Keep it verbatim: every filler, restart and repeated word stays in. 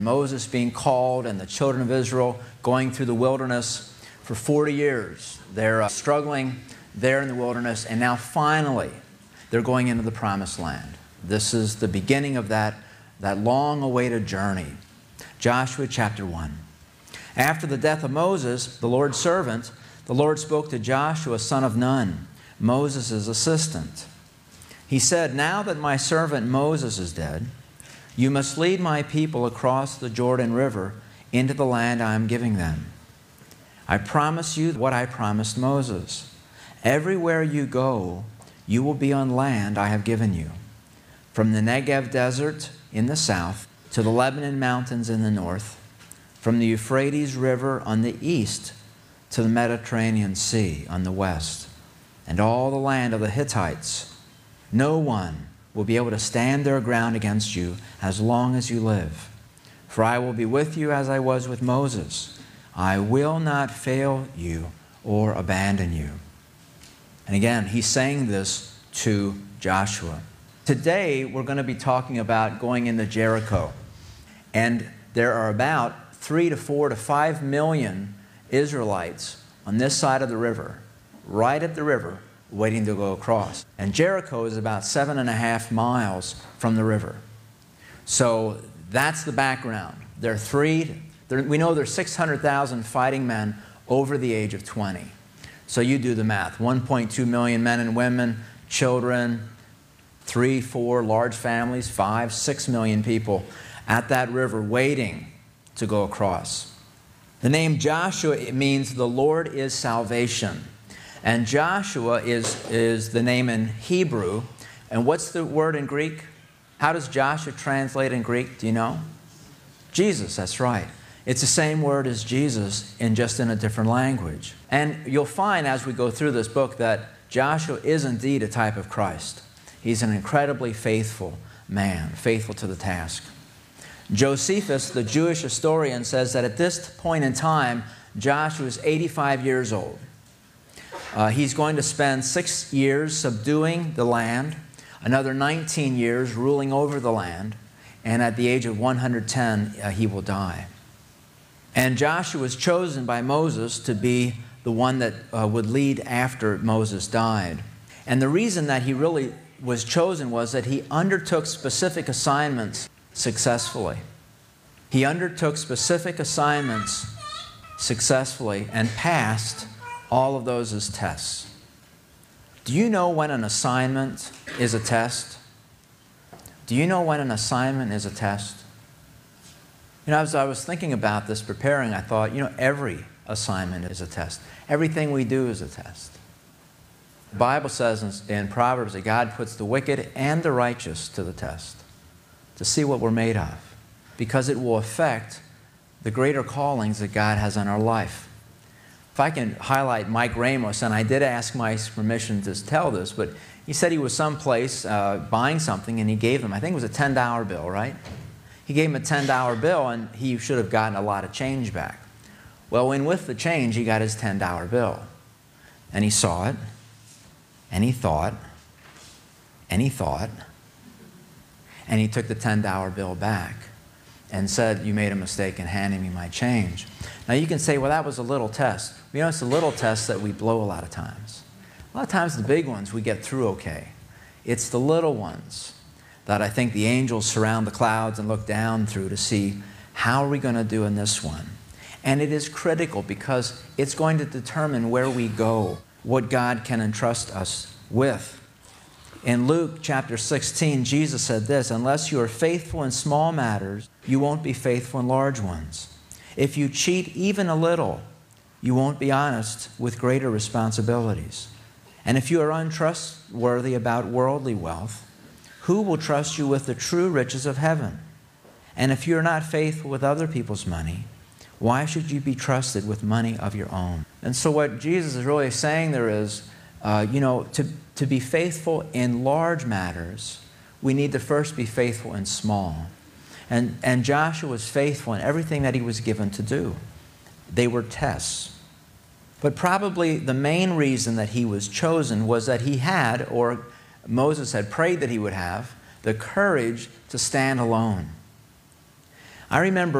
Moses being called and the children of Israel going through the wilderness for forty years. They're uh, struggling there in the wilderness, and now finally they're going into the promised land. This is the beginning of that, that long-awaited journey. Joshua chapter one. After the death of Moses, the Lord's servant, the Lord spoke to Joshua, son of Nun, Moses' assistant. He said, "Now that my servant Moses is dead, you must lead my people across the Jordan River into the land I am giving them. I promise you what I promised Moses. Everywhere you go, you will be on land I have given you, from the Negev desert in the south to the Lebanon mountains in the north, from the Euphrates River on the east to the Mediterranean Sea on the west, and all the land of the Hittites. No one will be able to stand their ground against you as long as you live. For I will be with you as I was with Moses. I will not fail you or abandon you." And again, he's saying this to Joshua. Today, we're going to be talking about going into Jericho. And there are about three to four to five million Israelites on this side of the river, right at the river, waiting to go across. And Jericho is about seven and a half miles from the river. So that's the background. There are three, there, we know there's six hundred thousand fighting men over the age of twenty. So you do the math. one point two million men and women, children, three, four large families, five, six million people at that river waiting to go across. The name Joshua, it means the Lord is salvation. And Joshua is, is the name in Hebrew. And what's the word in Greek? How does Joshua translate in Greek? Do you know? Jesus, that's right. It's the same word as Jesus, in just in a different language. And you'll find as we go through this book that Joshua is indeed a type of Christ. He's an incredibly faithful man, faithful to the task. Josephus, the Jewish historian, says that at this point in time, Joshua is eighty-five years old. Uh, he's going to spend six years subduing the land, another nineteen years ruling over the land, and at the age of one hundred ten, uh, he will die. And Joshua was chosen by Moses to be the one that uh, would lead after Moses died. And the reason that he really was chosen was that he undertook specific assignments successfully. He undertook specific assignments successfully and passed all of those as tests. Do you know when an assignment is a test? Do you know when an assignment is a test? You know, as I was thinking about this, preparing, I thought, you know, every assignment is a test. Everything we do is a test. The Bible says in, in Proverbs that God puts the wicked and the righteous to the test to see what we're made of, because it will affect the greater callings that God has on our life. If I can highlight Mike Ramos, and I did ask Mike's permission to tell this, but he said he was someplace uh, buying something, and he gave him, I think it was a ten dollar bill, right? He gave him a ten dollar bill, and he should have gotten a lot of change back. Well, when with the change, he got his ten dollar bill. And he saw it, and he thought, and he thought, and he took the ten dollar bill back and said, "You made a mistake in handing me my change." Now you can say, well, that was a little test. You know, it's a little test that we blow a lot of times. A lot of times the big ones we get through okay. It's the little ones that I think the angels surround the clouds and look down through to see, how are we going to do in this one? And it is critical because it's going to determine where we go, what God can entrust us with. In Luke chapter sixteen, Jesus said this, "Unless you are faithful in small matters, you won't be faithful in large ones. If you cheat even a little, you won't be honest with greater responsibilities. And if you are untrustworthy about worldly wealth, who will trust you with the true riches of heaven? And if you are not faithful with other people's money, why should you be trusted with money of your own?" And so what Jesus is really saying there is, uh, you know, to, to be faithful in large matters, we need to first be faithful in small. And, and Joshua was faithful in everything that he was given to do. They were tests. But probably the main reason that he was chosen was that he had, or Moses had prayed that he would have, the courage to stand alone. I remember